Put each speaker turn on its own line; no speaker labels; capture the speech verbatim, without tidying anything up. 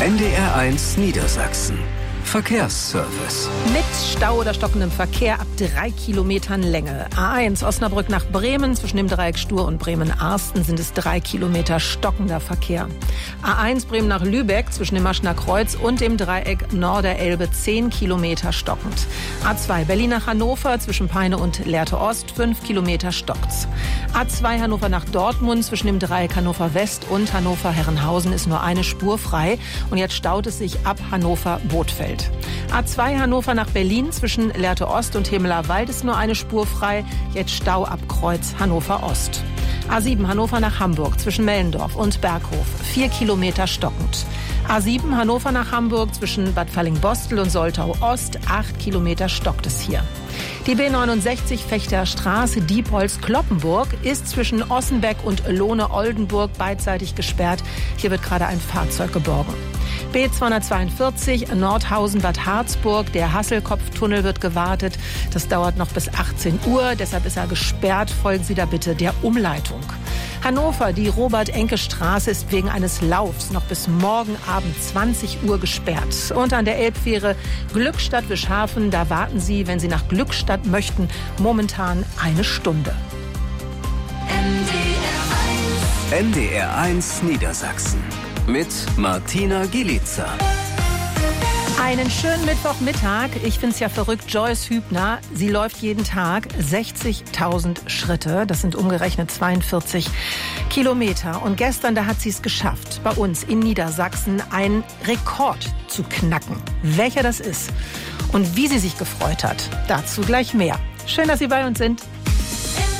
N D R eins Niedersachsen. Verkehrsservice.
Mit Stau oder stockendem Verkehr ab drei Kilometern Länge. A eins Osnabrück nach Bremen. Zwischen dem Dreieck Stur und Bremen-Arsten sind es drei Kilometer stockender Verkehr. A eins Bremen nach Lübeck zwischen dem Maschner Kreuz und dem Dreieck Norderelbe zehn Kilometer stockend. A zwei Berlin nach Hannover zwischen Peine und Lehrte Ost fünf Kilometer stockt's. A zwei Hannover nach Dortmund zwischen dem Dreieck Hannover West und Hannover Herrenhausen ist nur eine Spur frei. Und jetzt staut es sich ab Hannover Bothfeld. A zwei Hannover nach Berlin zwischen Lehrte Ost und Hemeler Wald ist nur eine Spur frei. Jetzt Stau ab Kreuz Hannover Ost. A sieben Hannover nach Hamburg zwischen Mellendorf und Berghof vier Kilometer stockend. A sieben Hannover nach Hamburg zwischen Bad Falling-Bostel und Soltau Ost acht Kilometer stockt es hier. Die B neunundsechzig Fechter Straße Diepholz-Kloppenburg ist zwischen Ossenbeck und Lohne-Oldenburg beidseitig gesperrt. Hier wird gerade ein Fahrzeug geborgen. B zweihundertzweiundvierzig Nordhausen-Bad Harzburg. Der Hasselkopftunnel wird gewartet. Das dauert noch bis achtzehn Uhr. Deshalb ist er gesperrt. Folgen Sie da bitte der Umleitung. Hannover, die Robert-Enke-Straße ist wegen eines Laufs noch bis morgen Abend zwanzig Uhr gesperrt. Und an der Elbfähre Glückstadt-Wischhafen, da warten Sie, wenn Sie nach Glückstadt möchten, momentan eine Stunde.
N D R eins Niedersachsen mit Martina Gielica.
Einen schönen Mittwochmittag. Ich find's ja verrückt. Joyce Hübner, sie läuft jeden Tag sechzigtausend Schritte. Das sind umgerechnet zweiundvierzig Kilometer. Und gestern, da hat sie es geschafft, bei uns in Niedersachsen einen Rekord zu knacken. Welcher das ist und wie sie sich gefreut hat, dazu gleich mehr. Schön, dass Sie bei uns sind.